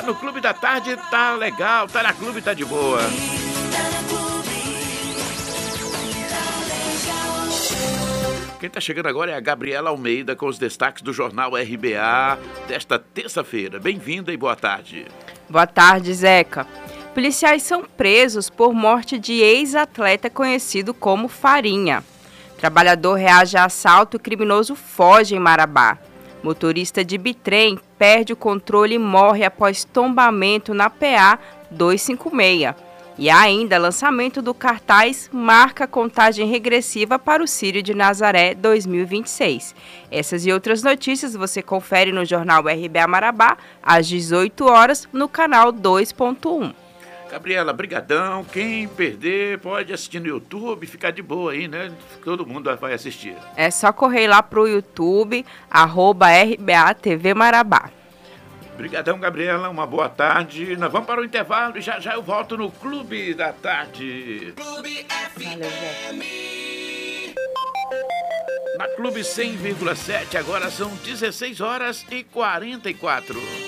no Clube da Tarde, tá legal, tá na Clube, tá de boa. Quem tá chegando agora é a Gabriela Almeida com os destaques do Jornal RBA desta terça-feira. Bem-vinda e boa tarde. Boa tarde, Zeca. Policiais são presos por morte de ex-atleta conhecido como Farinha. Trabalhador reage a assalto e criminoso foge em Marabá. Motorista de bitrem perde o controle e morre após tombamento na PA 256. E ainda, lançamento do cartaz marca a contagem regressiva para o Círio de Nazaré 2026. Essas e outras notícias você confere no Jornal RBA Marabá, às 18 horas, no canal 2.1. Gabriela, brigadão. Quem perder pode assistir no YouTube, ficar de boa aí, né? Todo mundo vai assistir. É só correr lá pro YouTube, @RBA TV Marabá. Obrigadão, Gabriela. Uma boa tarde. Nós vamos para o intervalo e já eu volto no Clube da Tarde. Clube Valeu, FM. Na Clube 100,7, agora são 16 horas e 44.